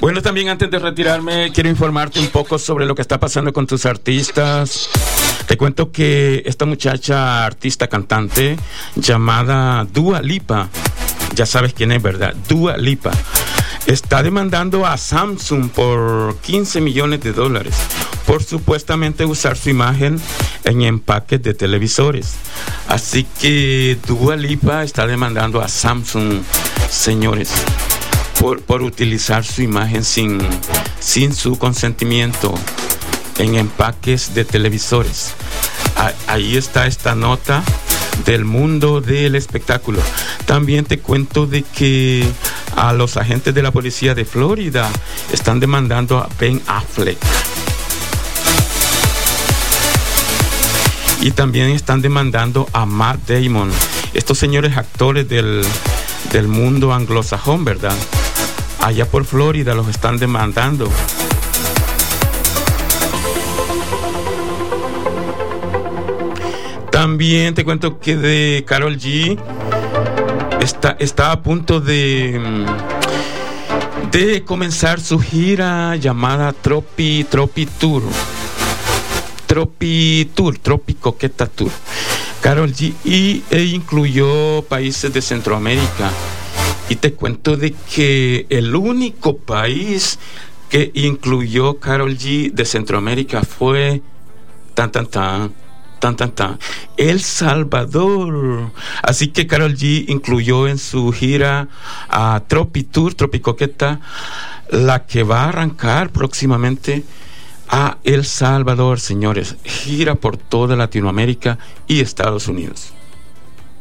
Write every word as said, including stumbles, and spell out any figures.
Bueno, también antes de retirarme, quiero informarte un poco sobre lo que está pasando con tus artistas. Te cuento que esta muchacha, artista, cantante, llamada Dua Lipa, ya sabes quién es, ¿verdad? Dua Lipa, está demandando a Samsung por quince millones de dólares por supuestamente usar su imagen en empaques de televisores. Así que Dua Lipa está demandando a Samsung, señores, por, por utilizar su imagen sin, sin su consentimiento en empaques de televisores. Ah, ahí está esta nota del mundo del espectáculo. También te cuento de que a los agentes de la policía de Florida están demandando a Ben Affleck. Y también están demandando a Matt Damon. Estos señores actores del, del mundo anglosajón, ¿verdad? Allá por Florida los están demandando. También te cuento que de Karol G está, está a punto de, de comenzar su gira llamada Tropi, Tropi Tour. Tropi Tour, Tropi Coqueta Tour. Karol G y, e incluyó países de Centroamérica. Y te cuento de que el único país que incluyó Karol G de Centroamérica fue tan tan tan tan tan tan El Salvador. Así que Karol G incluyó en su gira a Tropi Tour, Tropi Coqueta, la que va a arrancar próximamente a El Salvador, señores. Gira por toda Latinoamérica y Estados Unidos.